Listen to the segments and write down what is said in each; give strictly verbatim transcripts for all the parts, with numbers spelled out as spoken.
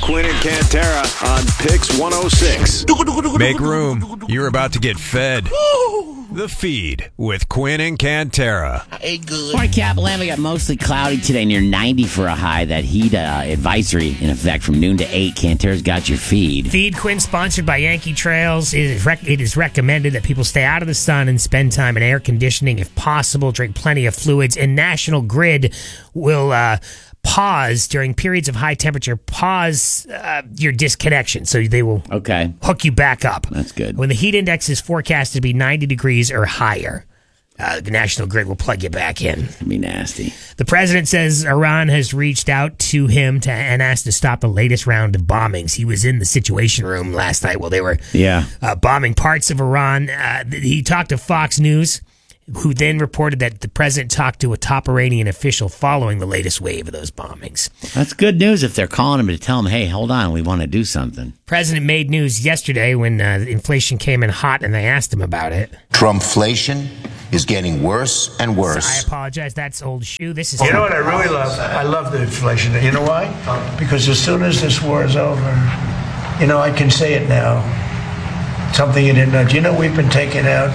Quinn and Cantera on Pix one oh six. Make room. You're about to get fed. The Feed with Quinn and Cantera. Hey, good. All right, Capital, we got mostly cloudy today, near ninety for a high. That heat uh, advisory in effect from noon to eight. Cantera's got your feed. Feed, Quinn, sponsored by Yankee Trails. It is, rec- it is recommended that people stay out of the sun and spend time in air conditioning if possible. Drink plenty of fluids. And National Grid will uh, pause during periods of high temperature. Pause uh, your disconnection, so they will Okay. hook you back up. That's good. When the heat index is forecasted to be ninety degrees or higher, uh, the National Grid will plug you back in. It'd be nasty. The president says Iran has reached out to him to, and asked to stop the latest round of bombings. He was in the Situation Room last night while they were Yeah. uh, bombing parts of Iran. Uh, he talked to Fox News, who then reported that the president talked to a top Iranian official following the latest wave of those bombings. That's good news if they're calling him to tell him, hey, hold on, we want to do something. President made news yesterday when uh, inflation came in hot and they asked him about it. Trumpflation is getting worse and I worse. apologize. That's old shoe. This is You know what I really love? I love the inflation. You know why? Because as soon as this war is over, you know, I can say it now. Something you didn't know. Do you know we've been taking out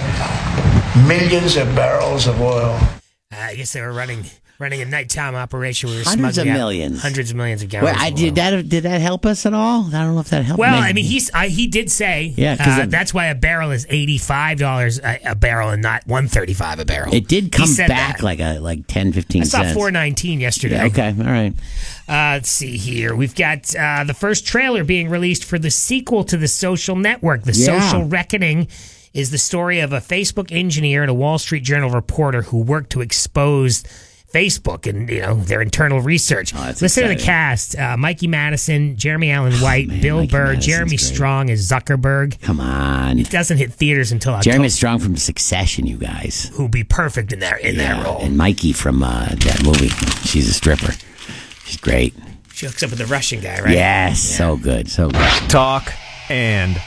millions of barrels of oil? Uh, I guess they were running running a nighttime operation. We were Hundreds of smuggling out millions. hundreds of millions of gallons. Well, I, of did oil. that did that help us at all? I don't know if that helped. Well, Maybe. I mean, he's I, he did say, Yeah, 'cause uh, it- that's why a barrel is eighty-five dollars a, a barrel and not one thirty-five a barrel. it did He come said back that. like a like ten, fifteen I saw cents. four nineteen yesterday. Yeah, okay, all right. Uh, let's see here. We've got uh, the first trailer being released for the sequel to The Social Network. The Yeah. Social Reckoning is the story of a Facebook engineer and a Wall Street Journal reporter who worked to expose Facebook and, you know, their internal research. Oh, that's Listen to the exciting. cast. Uh, Mikey Madison, Jeremy Allen White, man, Bill Mikey Burr, Madison's Jeremy great. Strong as Zuckerberg. Come on. It doesn't hit theaters until October. Jeremy Strong from Succession, you guys. Who'll be perfect in that, in that Yeah, role. And Mikey from uh, that movie. She's a stripper. She's great. She hooks up with the Russian guy, right? Yes, so good, so good. Talk and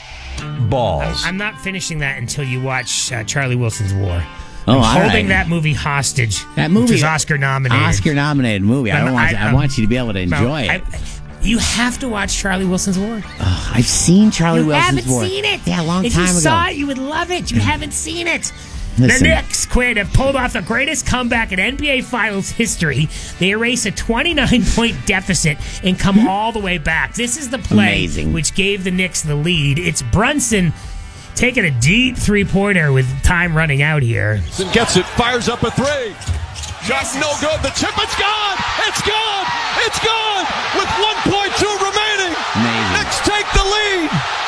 balls. I'm not finishing that until you watch uh, Charlie Wilson's War. Oh, I'm all holding right. that movie hostage. That movie which is Oscar nominated. Oscar nominated movie. I I'm- don't want. I- you, I I'm- want you to be able to No, enjoy it. I- you have to watch Charlie Wilson's War. Oh, I've seen Charlie You Wilson's haven't War. seen it. Yeah, a long if time you ago. saw it, you would love it. You haven't seen it. Listen. The Knicks, Quinn, have pulled off the greatest comeback in N B A Finals history. They erase a twenty-nine point deficit and come all the way back. This is the play Amazing. which gave the Knicks the lead. It's Brunson taking a deep three-pointer with time running out here. Gets it, fires up a three. Shot no good. The tip, it's gone. It's gone. It's gone. With one point two remaining. Amazing. Knicks take the lead.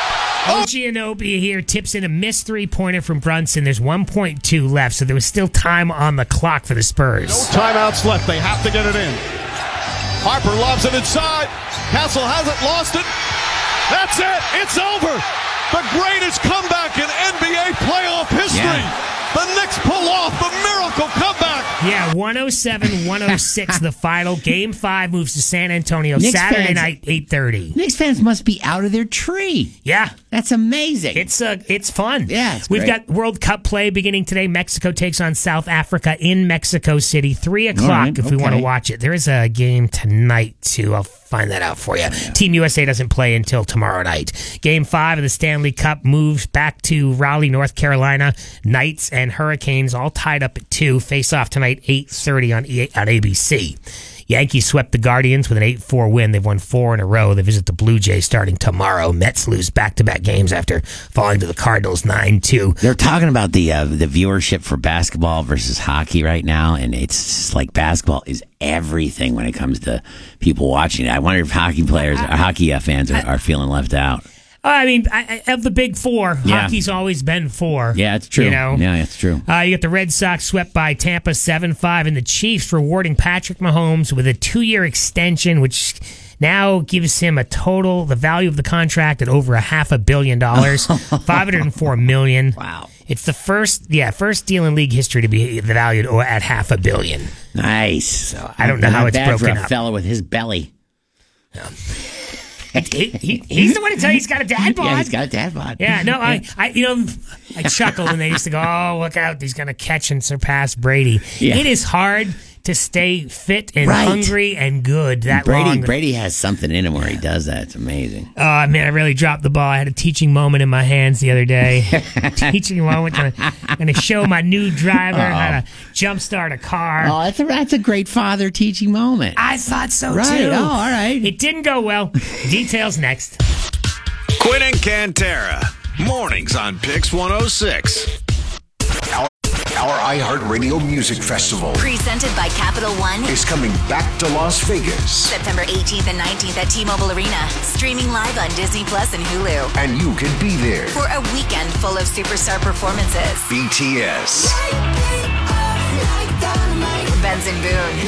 O G Anunoby here tips in a missed three-pointer from Brunson. There's one point two left, so there was still time on the clock for the Spurs. No timeouts left. They have to get it in. Harper lobs it inside. Castle hasn't lost it. That's it. It's over. The greatest comeback in N B A playoff history. Yeah. The Knicks pull off the miracle comeback. Yeah, one oh seven one oh six the final. Game five moves to San Antonio Knicks Saturday fans- night, eight thirty. Knicks fans must be out of their tree. Yeah. That's amazing. It's uh, it's fun. Yeah, it's We've great. got World Cup play beginning today. Mexico takes on South Africa in Mexico City. Three o'clock right, if we want to okay. watch it. There is a game tonight, too. I'll find that out for you. Team U S A doesn't play until tomorrow night. Game five of the Stanley Cup moves back to Raleigh, North Carolina. Knights and Hurricanes all tied up at two. Face off tonight, eight thirty on, E- on A B C. Yankees swept the Guardians with an eight four win. They've won four in a row. They visit the Blue Jays starting tomorrow. Mets lose back-to-back games after falling to the Cardinals nine two. They're talking about the uh, the viewership for basketball versus hockey right now, and it's just like basketball is everything when it comes to people watching it. I wonder if hockey players, or hockey uh, fans, are, are feeling left out. I mean, I, I, of the big four, Yeah. hockey's always been four. Yeah, it's true. You know? Yeah, it's true. Uh, you got the Red Sox swept by Tampa seven five, and the Chiefs rewarding Patrick Mahomes with a two-year extension, which now gives him a total, the value of the contract at over a half a billion dollars, five hundred four million dollars. Wow. It's the first, yeah, first deal in league history to be valued at half a billion. Nice. So I don't know how Not it's bad broken for a up. fella with his belly. he, he, he's the one to tell you he's got a dad bod. Yeah, he's got a dad bod. Yeah, no, I, I, you know, I chuckled when they used to go, "Oh, look out, he's going to catch and surpass Brady." Yeah. It is hard to stay fit and Right. hungry and good that Brady long. Brady has something in him where he does that. It's amazing. Oh, man, I really dropped the ball. I had a teaching moment in my hands the other day. teaching moment. Going to show my new driver how to jumpstart a car. Oh, that's a that's a great father teaching moment. I thought so, Right. too. Oh, all right. It didn't go well. Details next. Quinn and Cantera. Mornings on Pix one oh six. Our, our iHeartRadio Music Festival Presented by Capital One. is coming back to Las Vegas, September eighteenth and nineteenth at T-Mobile Arena. Streaming live on Disney Plus and Hulu. and you can be there. For a weekend full of superstar performances. B T S, Benson Boone.